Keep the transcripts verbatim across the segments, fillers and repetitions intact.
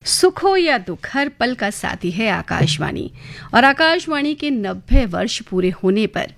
सुख हो या दुख, हर पल का साथी है आकाशवाणी। और आकाशवाणी के नब्बे वर्ष पूरे होने पर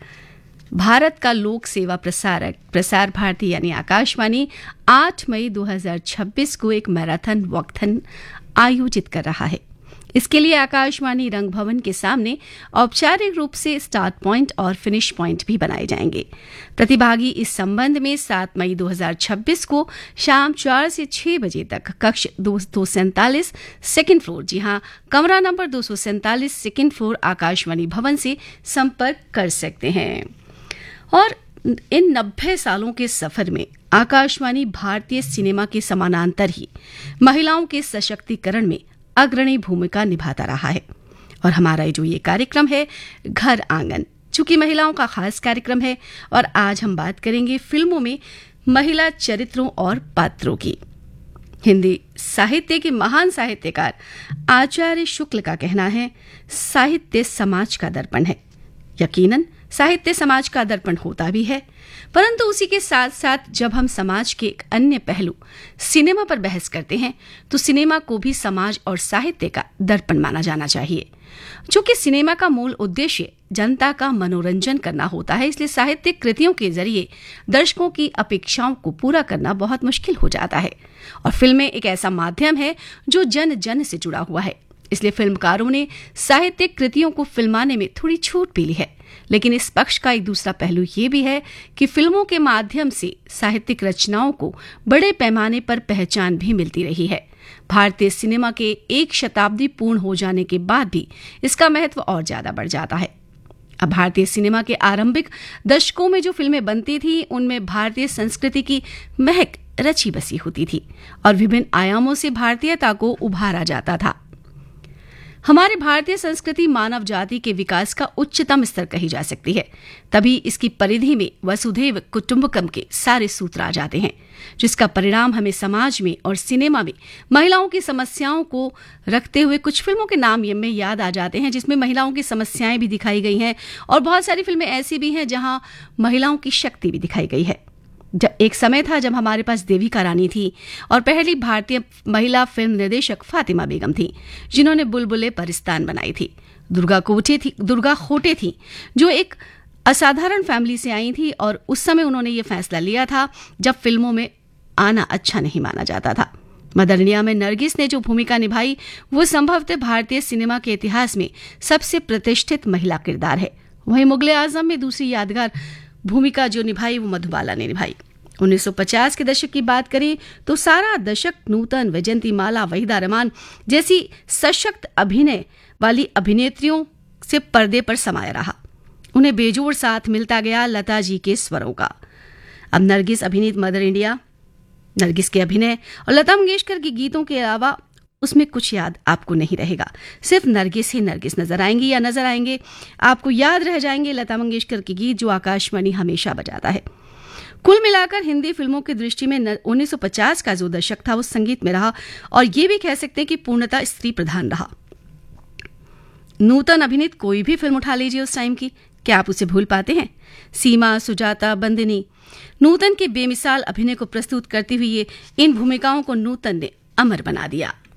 भारत का लोक सेवा प्रसारक प्रसार भारती यानी आकाशवाणी आठ मई दो हज़ार छब्बीस को एक मैराथन वॉकथन आयोजित कर रहा है। इसके लिए आकाशवाणी रंग भवन के सामने औपचारिक रूप से स्टार्ट पॉइंट और फिनिश पॉइंट भी बनाए जाएंगे। प्रतिभागी इस संबंध में सात मई दो हज़ार छब्बीस को शाम चार से छह बजे तक कक्ष दो सौ सैंतालीस सेकेंड फ्लोर, जी हां, कमरा नंबर दो सौ सैंतालीस सेकेंड फ्लोर आकाशवाणी भवन से संपर्क कर सकते हैं। और इन नब्बे सालों के सफर में आकाशवाणी भारतीय सिनेमा के समानांतर ही महिलाओं के सशक्तिकरण में अग्रणी भूमिका निभाता रहा है। और हमारा जो ये कार्यक्रम है घर आंगन, चूंकि महिलाओं का खास कार्यक्रम है, और आज हम बात करेंगे फिल्मों में महिला चरित्रों और पात्रों की। हिंदी साहित्य के महान साहित्यकार आचार्य शुक्ल का कहना है, साहित्य समाज का दर्पण है। यकीनन साहित्य समाज का दर्पण होता भी है, परंतु उसी के साथ साथ जब हम समाज के एक अन्य पहलू सिनेमा पर बहस करते हैं तो सिनेमा को भी समाज और साहित्य का दर्पण माना जाना चाहिए। चूंकि सिनेमा का मूल उद्देश्य जनता का मनोरंजन करना होता है, इसलिए साहित्यिक कृतियों के जरिए दर्शकों की अपेक्षाओं को पूरा करना बहुत मुश्किल हो जाता है। और फिल्में एक ऐसा माध्यम है जो जन जन से जुड़ा हुआ है, इसलिए फिल्मकारों ने साहित्यिक कृतियों को फिल्माने में थोड़ी छूट भी ली है। लेकिन इस पक्ष का एक दूसरा पहलू ये भी है कि फिल्मों के माध्यम से साहित्यिक रचनाओं को बड़े पैमाने पर पहचान भी मिलती रही है। भारतीय सिनेमा के एक शताब्दी पूर्ण हो जाने के बाद भी इसका महत्व और ज्यादा बढ़ जाता है। अब भारतीय सिनेमा के आरंभिक दशकों में जो फिल्में बनती थी उनमें भारतीय संस्कृति की महक रची बसी होती थी और विभिन्न आयामों से भारतीयता को उभारा जाता था। हमारे भारतीय संस्कृति मानव जाति के विकास का उच्चतम स्तर कही जा सकती है। तभी इसकी परिधि में वसुधैव कुटुंबकम के सारे सूत्र आ जाते हैं, जिसका परिणाम हमें समाज में और सिनेमा में महिलाओं की समस्याओं को रखते हुए कुछ फिल्मों के नाम में याद आ जाते हैं, जिसमें महिलाओं की समस्याएं भी दिखाई गई हैं। और बहुत सारी फिल्में ऐसी भी हैं जहां महिलाओं की शक्ति भी दिखाई गई है। एक समय था जब हमारे पास देविका रानी थी और पहली भारतीय महिला फिल्म निर्देशक फातिमा बेगम थी, जिन्होंने बुलबुले परिस्तान बनाई थी। दुर्गा कोटे थी दुर्गा खोटे थी जो एक असाधारण फैमिली से आई थी और उस समय उन्होंने ये फैसला लिया था जब फिल्मों में आना अच्छा नहीं माना जाता था। मदर इंडिया में नरगिस ने जो भूमिका निभाई वो संभवतः भारतीय सिनेमा के इतिहास में सबसे प्रतिष्ठित महिला किरदार है। वहीं मुगले आजम में दूसरी यादगार भूमिका जो निभाई वो मधुबाला ने निभाई। उन्नीस सौ पचास के दशक की बात करें तो सारा दशक नूतन, वैजंती माला, वहीदा रहमान जैसी सशक्त अभिनय वाली अभिनेत्रियों से पर्दे पर समाया रहा। उन्हें बेजोड़ साथ मिलता गया लता जी के स्वरों का। अब नरगिस अभिनीत मदर इंडिया, नरगिस के अभिनय और लता मंगेशकर के गीतों के अलावा उसमें कुछ याद आपको नहीं रहेगा। सिर्फ नरगिस ही नरगिस नजर आएंगी या नजर आएंगे। आपको याद रह जाएंगे लता मंगेशकर के गीत जो आकाशवाणी हमेशा बजाता है। कुल मिलाकर हिंदी फिल्मों की दृष्टि में उन्नीस सौ पचास का जो दशक था वो संगीत में रहा और ये भी कह सकते हैं कि पूर्णतः स्त्री प्रधान रहा। नूतन अभिनीत कोई भी फिल्म उठा लीजिए उस टाइम की, क्या आप उसे भूल पाते हैं? सीमा, सुजाता, बंदिनी, नूतन के बेमिसाल अभिनय को प्रस्तुत करती हुई ये इन भूमिकाओं को नूतन ने अमर बना दिया।